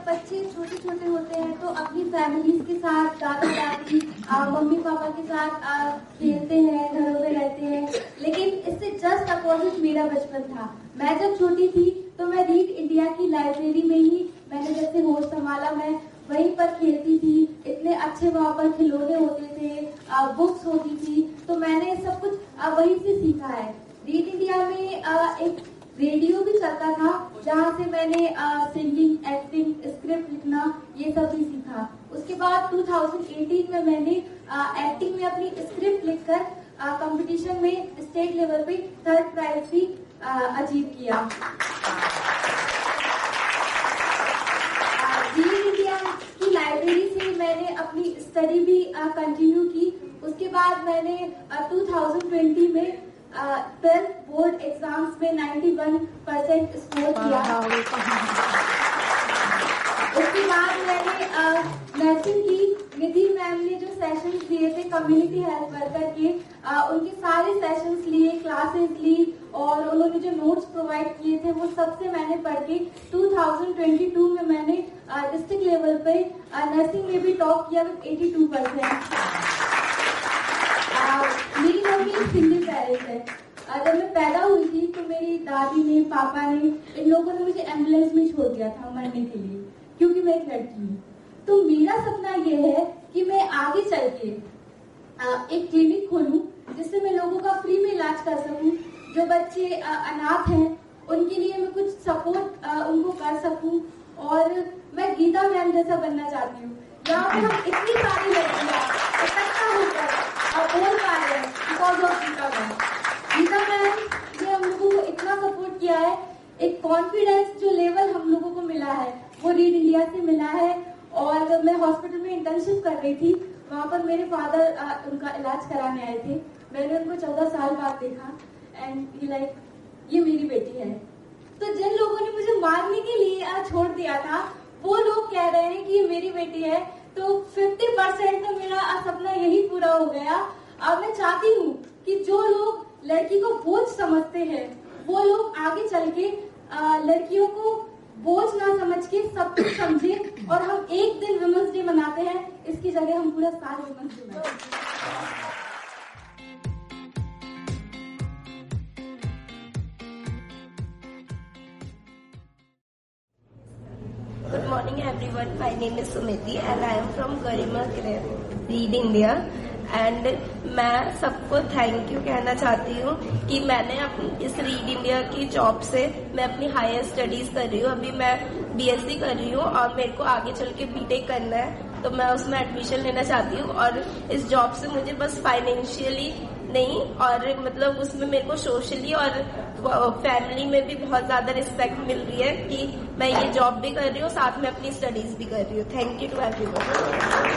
बच्चे छोटे छोटे होते हैं तो अपनी फैमिलीज के साथ, दादा दादी, मम्मी पापा के साथ खेलते हैं, घरों में रहते हैं, लेकिन इससे जस्ट अपोजिट मेरा बचपन था। मैं जब छोटी थी तो मैं रीड इंडिया की लाइब्रेरी में ही मैंने जैसे होश संभाला, मैं वहीं पर खेलती थी। इतने अच्छे वहाँ पर खिलौने होते थे, बुक्स होती थी, तो मैंने सब कुछ वहीं से सीखा है। रीड इंडिया में एक रेडियो भी चलता था जहाँ से मैंने सिंगिंग, एक्टिंग, स्क्रिप्ट लिखना ये सब भी सीखा। उसके बाद 2018 में मैंने एक्टिंग में अपनी स्क्रिप्ट लिखकर कंपटीशन में स्टेट लेवल पे 3rd प्राइज भी अचीव किया। रीड इंडिया की लाइब्रेरी से मैंने अपनी स्टडी भी कंटिन्यू की। उसके बाद मैंने 2020 में 12th बोर्ड एग्जाम्स में 91% स्कोर किया। उसके बाद मैंने नर्सिंग की। निधि मैम ने जो सेशंस लिए थे कम्युनिटी हेल्थ वर्कर के, उनके सारे सेशंस लिए, क्लासेस ली और उन्होंने जो नोट्स प्रोवाइड किए थे वो सबसे मैंने पढ़ के 2022 में मैंने डिस्ट्रिक्ट लेवल पे नर्सिंग में भी टॉप किया विद 82%। मेरी मम्मी सिंगल पेरेंट है। जब मैं पैदा हुई थी तो मेरी दादी ने, पापा ने, इन लोगों ने मुझे एम्बुलेंस में छोड़ दिया था मरने के लिए, क्योंकि मैं एक लड़की हूँ। तो मेरा सपना ये है कि मैं आगे चल के एक क्लिनिक खोलूं जिससे मैं लोगों का फ्री में इलाज कर सकूं। जो बच्चे अनाथ हैं उनके लिए मैं कुछ सपोर्ट उनको कर सकूं। और मैं गीता मैम जैसा बनना चाहती हूँ, जहाँ पे हम इतनी सारी लड़कियां इकट्ठा होकर बोल पा रहे हैं because of Gita ma'am. Gita ma'am ने हम लोगों को इतना सपोर्ट किया है, एक कॉन्फिडेंस जो लेवल हम लोगों को मिला है वो रीड इंडिया से मिला है। और जब मैं हॉस्पिटल में इंटर्नशिप कर रही थी, वहाँ पर मेरे फादर उनका इलाज कराने आए थे। मैंने उनको 14 साल बाद देखा एंड लाइक ये मेरी बेटी है। तो जिन लोगों ने मुझे मारने के लिए छोड़ दिया था वो लोग कह रहे हैं कि ये मेरी बेटी है, तो 50% तो मेरा सपना यही पूरा हो गया। अब मैं चाहती हूँ कि जो लोग लड़की को बोझ समझते हैं वो लोग आगे चल के लड़कियों को बोझ ना समझ के सब कुछ समझे, और हम एक दिन वुमेन्स डे मनाते हैं, इसकी जगह हम पूरा साल वुमेन्स डे मनाते हैं। Good morning everyone, my name is Sumiti and I am from Garima Read India and मैं सबको थैंक यू कहना चाहती हूँ कि मैंने इस रीड इंडिया की जॉब से मैं अपनी हायर स्टडीज कर रही हूँ। अभी मैं BSc कर रही हूँ और मेरे को आगे चल के BTech करना है, तो मैं उसमें एडमिशन लेना चाहती हूँ। और इस जॉब से मुझे बस फाइनेंशियली नहीं और मतलब उसमें मेरे को सोशली और फैमिली में भी बहुत ज्यादा रिस्पेक्ट मिल रही है कि मैं ये जॉब भी कर रही हूँ, साथ में अपनी स्टडीज भी कर रही हूँ। Thank you to everyone.